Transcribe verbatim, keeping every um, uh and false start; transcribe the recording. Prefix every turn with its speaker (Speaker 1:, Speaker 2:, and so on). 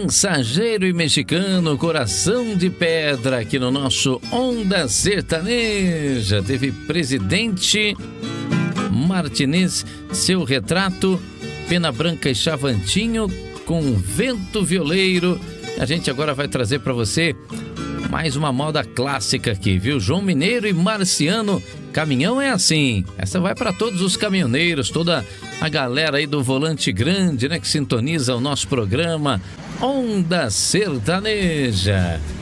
Speaker 1: Mensageiro e Mexicano, Coração de Pedra, aqui no nosso Onda Sertaneja. Teve Presidente Martinez, Seu Retrato, Pena Branca e Chavantinho, com Vento Violeiro. A gente agora vai trazer para você mais uma moda clássica aqui, viu? João Mineiro e Marciano, Caminhão é Assim. Essa vai para todos os caminhoneiros, toda a galera aí do Volante Grande, né, que sintoniza o nosso programa Onda Sertaneja.